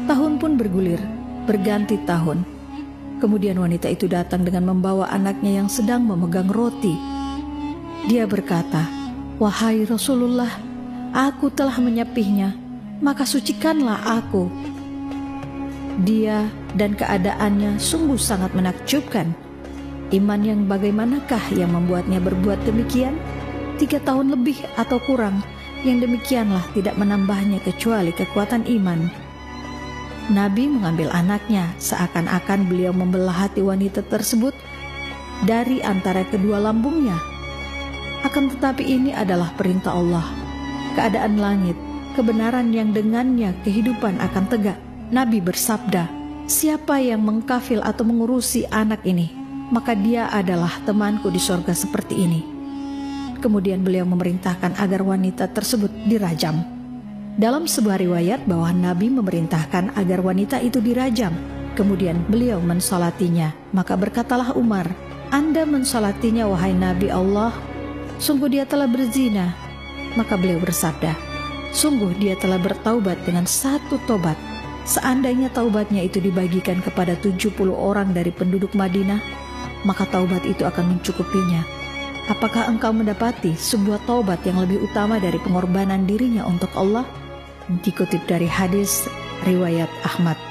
Tahun pun bergulir, berganti tahun. Kemudian wanita itu datang dengan membawa anaknya yang sedang memegang roti. Dia berkata, "Wahai Rasulullah, aku telah menyapihnya, maka sucikanlah aku." Dia dan keadaannya sungguh sangat menakjubkan. Iman yang bagaimanakah yang membuatnya berbuat demikian? 3 tahun lebih atau kurang, yang demikianlah tidak menambahnya kecuali kekuatan iman. Nabi mengambil anaknya, seakan-akan beliau membelah hati wanita tersebut dari antara kedua lambungnya. Akan tetapi ini adalah perintah Allah, keadaan langit, kebenaran yang dengannya kehidupan akan tegak. Nabi bersabda, "Siapa yang mengkafil atau mengurusi anak ini, maka dia adalah temanku di sorga seperti ini." Kemudian beliau memerintahkan agar wanita tersebut dirajam. Dalam sebuah riwayat bahwa Nabi memerintahkan agar wanita itu dirajam. Kemudian beliau mensolatinya. Maka berkatalah Umar, "Anda mensolatinya wahai Nabi Allah, sungguh dia telah berzina." Maka beliau bersabda, "Sungguh dia telah bertaubat dengan 1 tobat. Seandainya taubatnya itu dibagikan kepada 70 orang dari penduduk Madinah, maka taubat itu akan mencukupinya. Apakah engkau mendapati sebuah taubat yang lebih utama dari pengorbanan dirinya untuk Allah?" Dikutip dari hadis riwayat Ahmad.